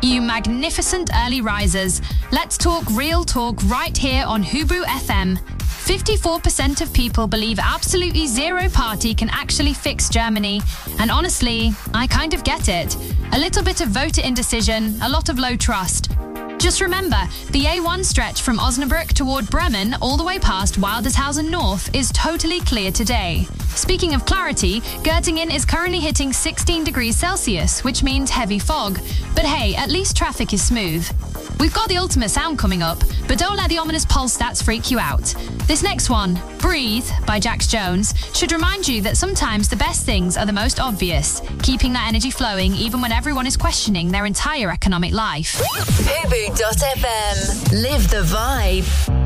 You magnificent early risers. Let's talk real talk right here on Hubru FM. 54% of people believe absolutely zero party can actually fix Germany. And honestly, I kind of get it. A little bit of voter indecision, a lot of low trust. Just remember, the A1 stretch from Osnabrück toward Bremen all the way past Wildershausen North is totally clear today. Speaking of clarity, Göttingen is currently hitting 16 degrees Celsius, which means heavy fog. But hey, at least traffic is smooth. We've got the ultimate sound coming up, but don't let the ominous pulse stats freak you out. This next one, Breathe by Jax Jones, should remind you that sometimes the best things are the most obvious, keeping that energy flowing even when everyone is questioning their entire economic life. Hubru.fm. Live the vibe.